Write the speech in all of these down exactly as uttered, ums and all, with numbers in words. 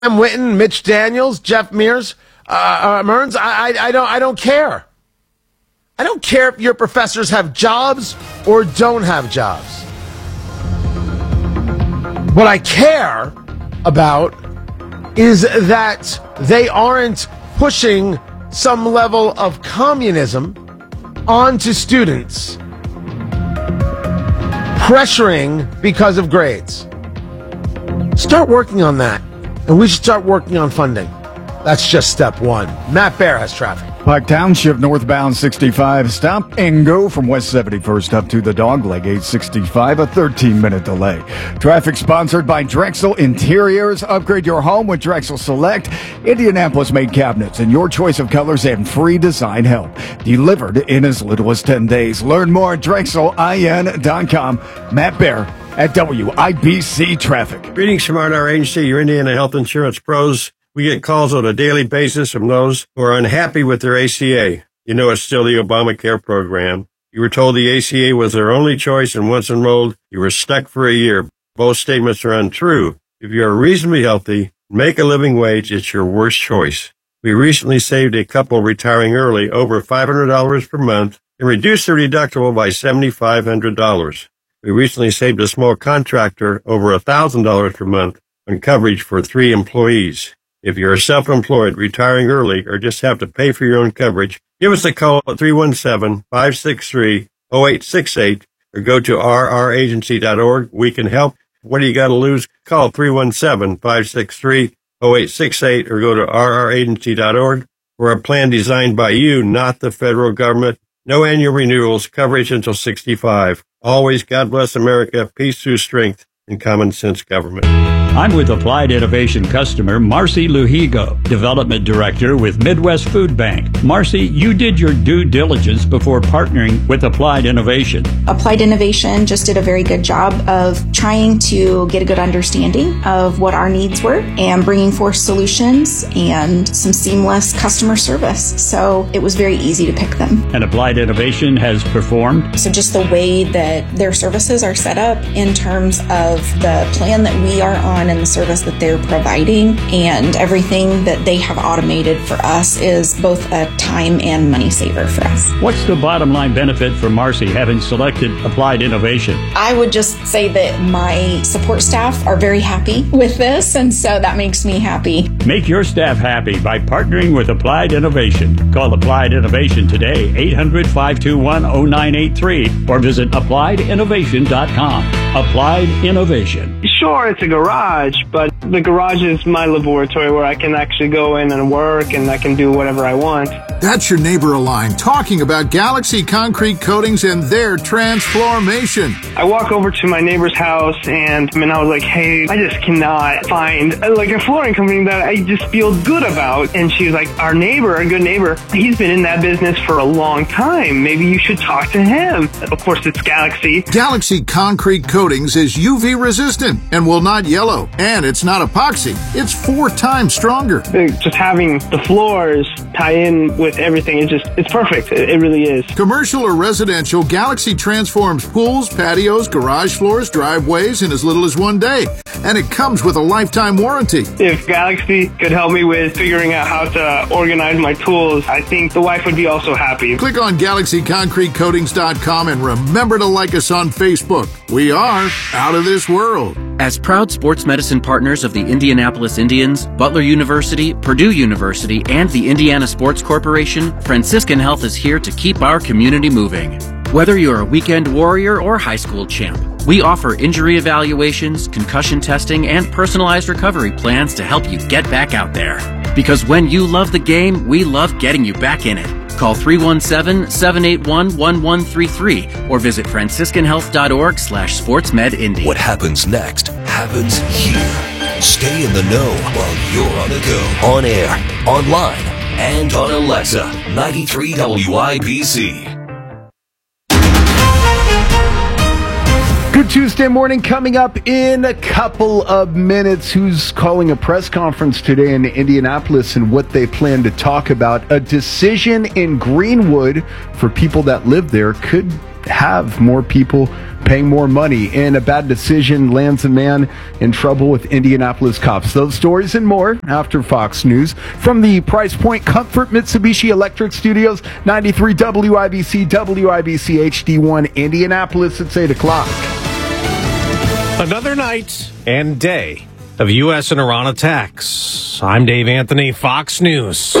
Witten, Mitch Daniels, Jeff Mears, uh, uh, Mearns, I, I, I don't, I don't care. I don't care if your professors have jobs or don't have jobs. What I care about is that they aren't pushing some level of communism onto students, pressuring because of grades. Start working on that. And we should start working on funding. That's just step one. Matt Bear has traffic. Pike Township northbound sixty-five. Stop and go from West seventy-first up to the Dogleg eight sixty-five. A thirteen-minute delay. Traffic sponsored by Drexel Interiors. Upgrade your home with Drexel Select. Indianapolis-made cabinets and your choice of colors and free design help. Delivered in as little as ten days. Learn more at Drexel I N dot com. Matt Bear at W I B C Traffic. Greetings from our agency, your Indiana Health Insurance Pros. We get calls on a daily basis from those who are unhappy with their A C A. You know it's still the Obamacare program. You were told the A C A was their only choice, and once enrolled, you were stuck for a year. Both statements are untrue. If you are reasonably healthy, make a living wage, it's your worst choice. We recently saved a couple retiring early over five hundred dollars per month and reduced their deductible by seven thousand five hundred dollars. We recently saved a small contractor over one thousand dollars per month on coverage for three employees. If you're self-employed, retiring early, or just have to pay for your own coverage, give us a call at three one seven, five six three, zero eight six eight or go to r r agency dot org. We can help. What do you got to lose? Call three one seven, five six three, zero eight six eight or go to r r agency dot org. We're a plan designed by you, not the federal government. No annual renewals, coverage until sixty-five. Always God bless America, peace through strength, and common sense government. I'm with Applied Innovation customer Marcy Luhigo, Development Director with Midwest Food Bank. Marcy, you did your due diligence before partnering with Applied Innovation. Applied Innovation just did a very good job of trying to get a good understanding of what our needs were and bringing forth solutions and some seamless customer service. So it was very easy to pick them. And Applied Innovation has performed? So just the way that their services are set up in terms of the plan that we are on and the service that they're providing and everything that they have automated for us is both a time and money saver for us. What's the bottom line benefit for Marcy having selected Applied Innovation? I would just say that my support staff are very happy with this, and so that makes me happy. Make your staff happy by partnering with Applied Innovation. Call Applied Innovation today, eight hundred, five two one, zero nine eight three, or visit applied innovation dot com. Applied Innovation. Sure, it's a garage, but the garage is my laboratory where I can actually go in and work and I can do whatever I want. That's your neighbor Align talking about Galaxy Concrete Coatings and their transformation. I walk over to my neighbor's house and, I mean, I was like, hey, I just cannot find like a flooring company that I just feel good about. And she was like, our neighbor, a good neighbor, he's been in that business for a long time. Maybe you should talk to him. Of course, it's Galaxy. Galaxy Concrete Coatings is U V resistant and will not yellow. And it's not epoxy. It's four times stronger. Just having the floors tie in with everything, it's just, it's perfect. It, it really is. Commercial or residential, Galaxy transforms pools, patios, garage floors, driveways in as little as one day. And it comes with a lifetime warranty. If Galaxy could help me with figuring out how to organize my tools, I think the wife would be also happy. Click on galaxy concrete coatings dot com and remember to like us on Facebook. We are out of this world. As proud sports medicine partners of the Indianapolis Indians, Butler University, Purdue University, and the Indiana Sports Corporation, Franciscan Health is here to keep our community moving. Whether you're a weekend warrior or high school champ, we offer injury evaluations, concussion testing, and personalized recovery plans to help you get back out there. Because when you love the game, we love getting you back in it. Call three one seven, seven eight one, one one three three or visit franciscan health dot org slash sportsmedindy. What happens next happens here. Stay in the know while you're on the go. On air, online, and on Alexa. ninety-three W I B C. Good Tuesday morning coming up in a couple of minutes. Who's calling a press conference today in Indianapolis and what they plan to talk about? A decision in Greenwood for people that live there could have more people paying more money, and a bad decision lands a man in trouble with Indianapolis cops. Those stories and more after Fox News. From the Price Point Comfort Mitsubishi Electric Studios, ninety-three W I B C, W I B C H D one, Indianapolis. It's eight o'clock. Another night and day of U S and Iran attacks. I'm Dave Anthony, Fox News.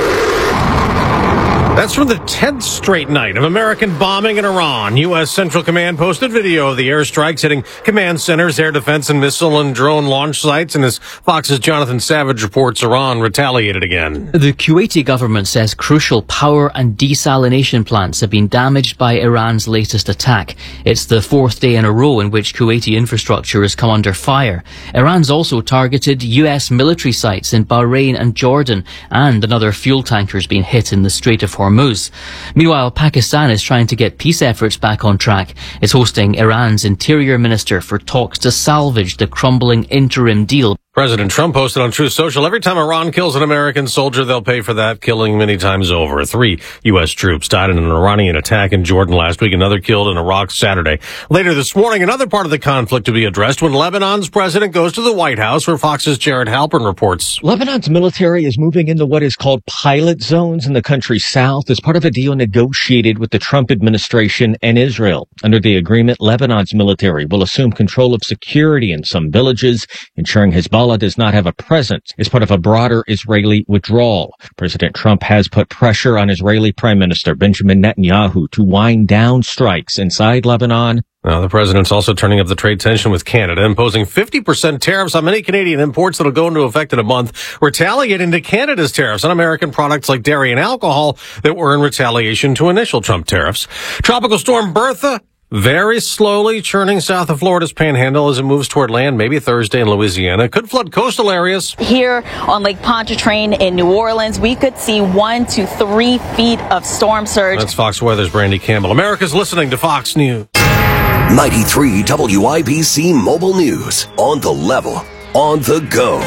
That's from the tenth straight night of American bombing in Iran. U S Central Command posted video of the airstrikes hitting command centers, air defense, and missile and drone launch sites. And as Fox's Jonathan Savage reports, Iran retaliated again. The Kuwaiti government says crucial power and desalination plants have been damaged by Iran's latest attack. It's the fourth day in a row in which Kuwaiti infrastructure has come under fire. Iran's also targeted U S military sites in Bahrain and Jordan, and another fuel tanker's been hit in the Strait of Hormuz. Meanwhile, Pakistan is trying to get peace efforts back on track. It's hosting Iran's interior minister for talks to salvage the crumbling interim deal. President Trump posted on Truth Social, every time Iran kills an American soldier, they'll pay for that killing many times over. Three U S troops died in an Iranian attack in Jordan last week, another killed in Iraq Saturday. Later this morning, another part of the conflict to be addressed when Lebanon's president goes to the White House, where Fox's Jared Halpern reports. Lebanon's military is moving into what is called pilot zones in the country's south as part of a deal negotiated with the Trump administration and Israel. Under the agreement, Lebanon's military will assume control of security in some villages, ensuring Hezbollah does not have a presence as part of a broader Israeli withdrawal. President Trump has put pressure on Israeli Prime Minister Benjamin Netanyahu to wind down strikes inside Lebanon. Now, the president's also turning up the trade tension with Canada, imposing fifty percent tariffs on many Canadian imports that will go into effect in a month, retaliating to Canada's tariffs on American products like dairy and alcohol that were in retaliation to initial Trump tariffs. Tropical storm Bertha very slowly churning south of Florida's panhandle as it moves toward land, maybe Thursday in Louisiana. Could flood coastal areas. Here on Lake Pontchartrain in New Orleans, we could see one to three feet of storm surge. That's Fox Weather's Brandy Campbell. America's listening to Fox News. ninety-three W I B C Mobile News. On the level. On the go.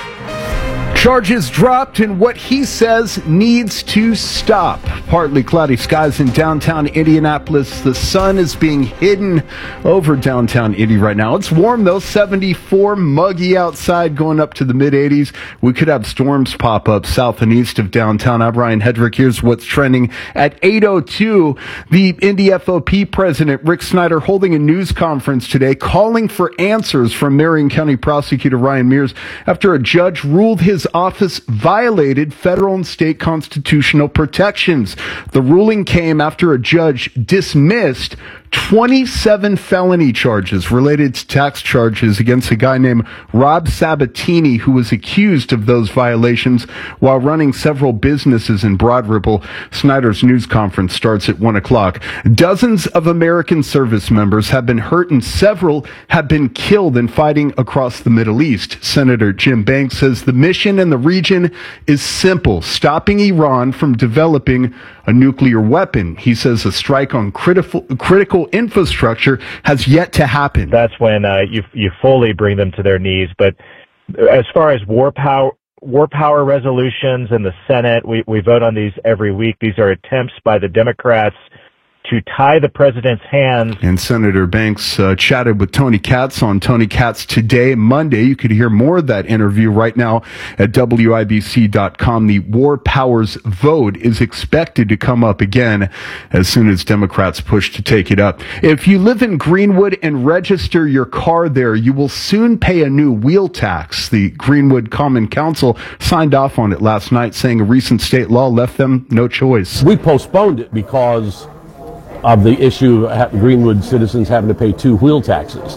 Charges dropped and what he says needs to stop. Partly cloudy skies in downtown Indianapolis. The sun is being hidden over downtown Indy right now. It's warm though, seventy-four, muggy outside, going up to the mid eighties. We could have storms pop up south and east of downtown. I'm Ryan Hedrick. Here's what's trending at eight oh two. The Indy F O P president, Rick Snyder, holding a news conference today, calling for answers from Marion County Prosecutor Ryan Mears after a judge ruled his office violated federal and state constitutional protections. The ruling came after a judge dismissed twenty-seven felony charges related to tax charges against a guy named Rob Sabatini, who was accused of those violations while running several businesses in Broad Ripple. Snyder's news conference starts at one o'clock. Dozens of American service members have been hurt and several have been killed in fighting across the Middle East. Senator Jim Banks says the mission in the region is simple: stopping Iran from developing a nuclear weapon. He says a strike on critical critical infrastructure has yet to happen. That's when uh, you you fully bring them to their knees. But as far as war power war power resolutions in the Senate, we, we vote on these every week. These are attempts by the Democrats to tie the president's hands. And Senator Banks uh, chatted with Tony Katz on Tony Katz Today, Monday. You could hear more of that interview right now at W I B C dot com. The War Powers vote is expected to come up again as soon as Democrats push to take it up. If you live in Greenwood and register your car there, you will soon pay a new wheel tax. The Greenwood Common Council signed off on it last night, saying a recent state law left them no choice. We postponed it because of the issue of Greenwood citizens having to pay two wheel taxes.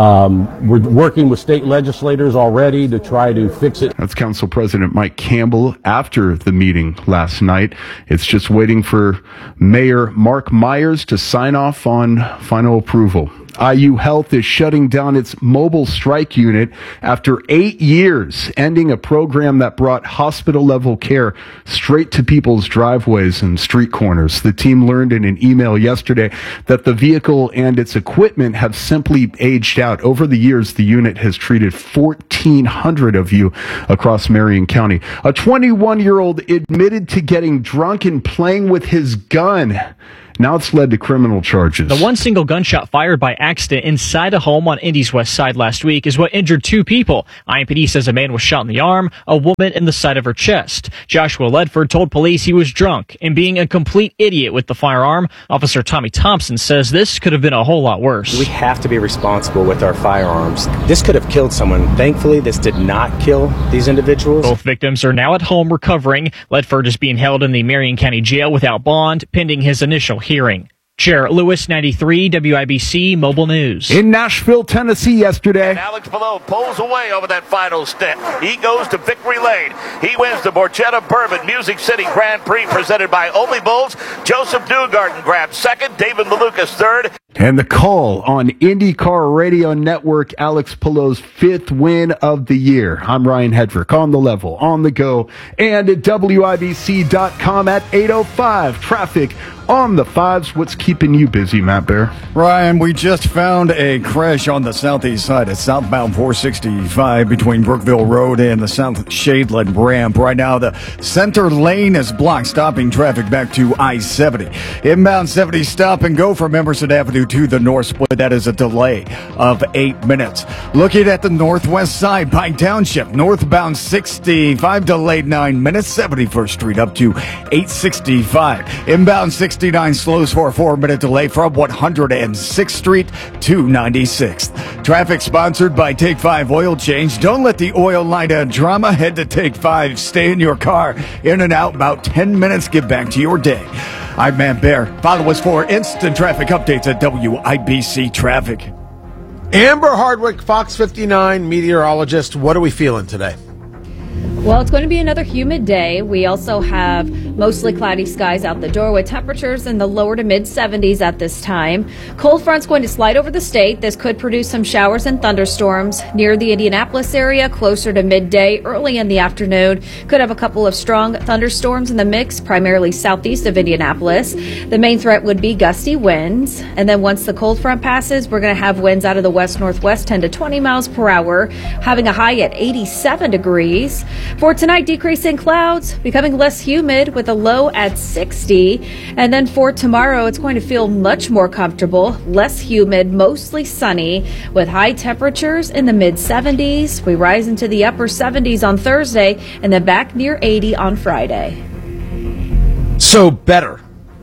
Um, we're working with state legislators already to try to fix it. That's Council President Mike Campbell after the meeting last night. It's just waiting for Mayor Mark Myers to sign off on final approval. I U Health is shutting down its mobile strike unit after eight years, ending a program that brought hospital-level care straight to people's driveways and street corners. The team learned in an email yesterday that the vehicle and its equipment have simply aged out. Over the years, the unit has treated fourteen hundred of you across Marion County. A twenty-one-year-old admitted to getting drunk and playing with his gun Now it's led to criminal charges. The one single gunshot fired by accident inside a home on Indy's west side last week is what injured two people. I M P D says a man was shot in the arm, a woman in the side of her chest. Joshua Ledford told police he was drunk and being a complete idiot with the firearm. Officer Tommy Thompson says this could have been a whole lot worse. We have to be responsible with our firearms. This could have killed someone. Thankfully, this did not kill these individuals. Both victims are now at home recovering. Ledford is being held in the Marion County Jail without bond, pending his initial hearing. Jarrett Lewis, ninety-three W I B C Mobile News. In Nashville, Tennessee yesterday. And Alex Palou pulls away over that final step. He goes to victory lane. He wins the Borgetta Bourbon Music City Grand Prix presented by Only Bulls. Joseph Newgarden grabs second. David Malukas third. And the call on IndyCar Radio Network, Alex Palou's fifth win of the year. I'm Ryan Hedrick on the level, on the go, and at W I B C dot com at eight oh five. Traffic on the fives. What's keeping you busy, Matt Bear? Ryan, we just found a crash on the southeast side of southbound four sixty-five between Brookville Road and the South Shadeland ramp. Right now, the center lane is blocked, stopping traffic back to I seventy. Inbound seventy stop and go from Emerson Avenue to the north split. That is a delay of eight minutes. Looking at the northwest side, Pine Township, northbound sixty-five, delayed nine minutes. seventy-first Street up to eight sixty-five. Inbound sixty-nine slows for a four-minute delay from one hundred sixth Street to ninety-sixth. Traffic sponsored by Take five Oil Change. Don't let the oil line of drama. Head to Take five. Stay in your car. In and out about ten minutes. Get back to your day. I'm Matt Bear. Follow us for instant traffic updates at W I B C Traffic. Amber Hardwick, Fox fifty-nine meteorologist. What are we feeling today? Well, it's going to be another humid day. We also have mostly cloudy skies out the door with temperatures in the lower to mid seventies at this time. Cold front's going to slide over the state. This could produce some showers and thunderstorms near the Indianapolis area closer to midday, early in the afternoon. Could have a couple of strong thunderstorms in the mix, primarily southeast of Indianapolis. The main threat would be gusty winds. And then once the cold front passes, we're going to have winds out of the west-northwest ten to twenty miles per hour, having a high at eighty-seven degrees. For tonight, decreasing clouds, becoming less humid with a low at sixty. And then for tomorrow, it's going to feel much more comfortable, less humid, mostly sunny, with high temperatures in the mid seventies. We rise into the upper seventies on Thursday and then back near eighty on Friday. So better.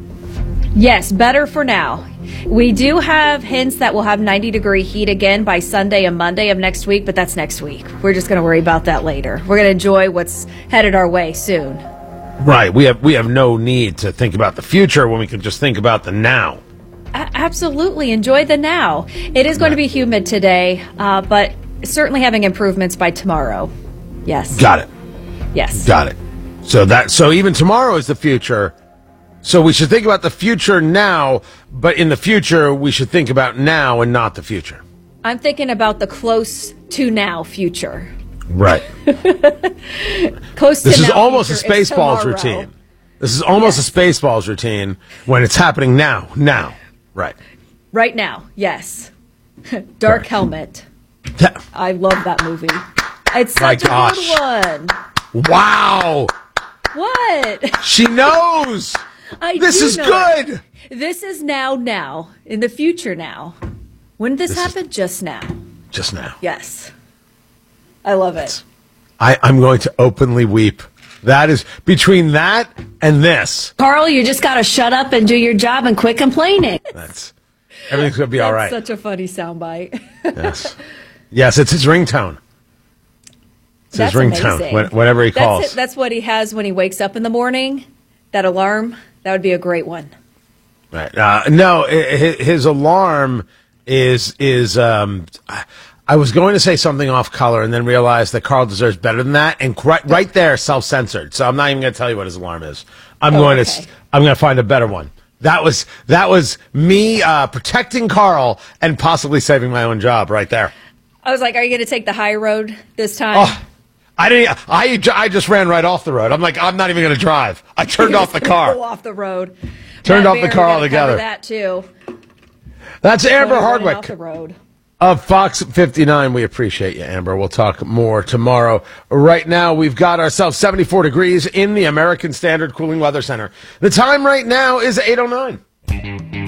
Yes, better for now. We do have hints that we'll have ninety degree heat again by Sunday and Monday of next week, but that's next week. We're just going to worry about that later. We're going to enjoy what's headed our way soon. Right. We have we have no need to think about the future when we can just think about the now. A- absolutely. Enjoy the now. It is going to be humid today, uh, but certainly having improvements by tomorrow. Yes. Got it. Yes. Got it. So that so even tomorrow is the future. So we should think about the future now, but in the future, we should think about now and not the future. I'm thinking about the close to now future. Right. Close to This is now almost a future is Spaceballs tomorrow. routine. This is almost Yes. a Spaceballs routine when it's happening now. Now. Right. Right now, yes. Dark Helmet. I love that movie. It's My such a gosh. good one. Wow. What? She knows. I This do is know good. it. This is now, now. In the future now. When did this, This is- happen? Just now. Just now. Yes. I love it. I, I'm going to openly weep. That is between that and this. Carl, you just got to shut up and do your job and quit complaining. That's everything's going to be all right. Such a funny soundbite. Yes. Yes, it's his ringtone. It's That's his ringtone amazing. when, whenever he That's calls. it. That's what he has when he wakes up in the morning. That alarm. That would be a great one. Right. Uh, no, i- hi- his alarm is is. Um, I- I was going to say something off color and then realized that Carl deserves better than that, and right, right there, self censored. So I'm not even going to tell you what his alarm is. I'm Oh, going okay. to. I'm going to find a better one. That was that was me uh, protecting Carl and possibly saving my own job right there. I was like, are you going to take the high road this time? Oh, I didn't. I I just ran right off the road. I'm like, I'm not even going to drive. I turned off the car. Go off the road. Turned Matt off the Bear, car we gotta cover altogether. That too. That's Amber Running Hardwick Off the road. of Fox fifty-nine. We appreciate you, Amber. We'll talk more tomorrow. Right now, we've got ourselves seventy-four degrees in the American Standard Cooling Weather Center. The time right now is eight oh nine. Bye.